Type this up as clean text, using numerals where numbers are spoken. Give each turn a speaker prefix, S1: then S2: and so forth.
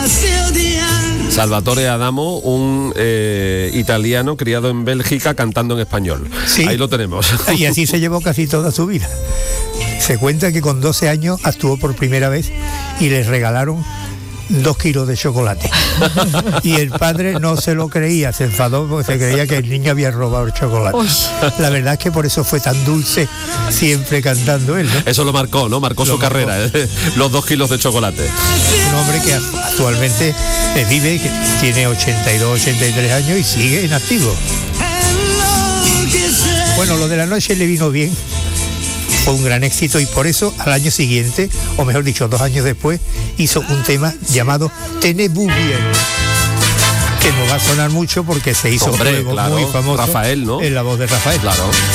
S1: Salvatore Adamo, un italiano criado en Bélgica cantando en español.
S2: Sí.
S1: Ahí lo tenemos.
S2: Y así se llevó casi toda su vida. Se cuenta que con 12 años actuó por primera vez y les regalaron 2 kilos de chocolate. Y el padre no se lo creía, se enfadó porque se creía que el niño había robado el chocolate.
S3: Uy.
S2: La verdad es que por eso fue tan dulce siempre cantando él, ¿no?
S1: Eso lo marcó, ¿no? Marcó su carrera, los 2 kilos de chocolate.
S2: Un hombre que actualmente vive, que tiene 82, 83 años y sigue en activo. Bueno, lo de la noche le vino bien. Fue un gran éxito y por eso al año siguiente, o mejor dicho 2 años después, hizo un tema llamado Tenez-vous bien, que no va a sonar mucho porque se hizo luego
S1: claro,
S2: muy famoso,
S1: Rafael, ¿no?
S2: En la voz de Rafael.
S1: Claro.